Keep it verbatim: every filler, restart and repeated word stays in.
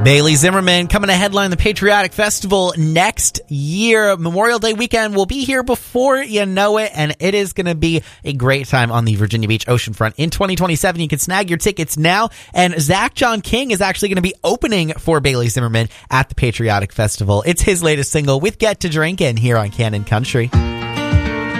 Bailey Zimmerman coming to headline the Patriotic Festival next year. Memorial Day weekend will be here before you know it, and it is going to be a great time on the Virginia Beach oceanfront in twenty twenty-seven. You can snag your tickets now, and Zach John King is actually going to be opening for Bailey Zimmerman at the Patriotic Festival. It's his latest single with Get to Drinkin' here on Canon Country.